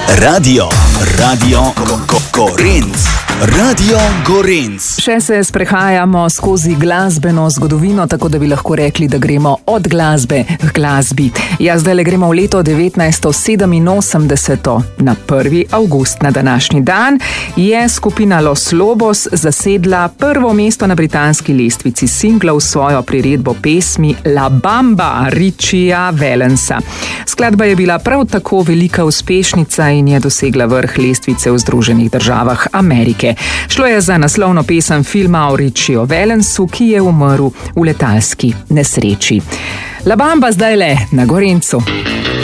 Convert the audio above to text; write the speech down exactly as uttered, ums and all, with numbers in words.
Radio, Radio Gorenc, Radio Gorenc. Še se sprehajamo skozi glasbeno zgodovino, tako da bi lahko rekli, da gremo od glasbe k glasbi. Ja, zdaj le gremo v leto devetnajststo sedeminosemdeset. Na prvi avgust, na današnji dan, je skupina Los Lobos zasedla prvo mesto na britanski lestvici singlov s svojo priredbo pesmi La Bamba Richieja Valensa. Skladba je bila prav tako velika uspešnica in je dosegla vrh lestvice v Združenih državah Amerike. Šlo je za naslovno pesem filma o Richiju Valensu, ki je umrl v letalski nesreči. La Bamba zdaj le na Gorencu.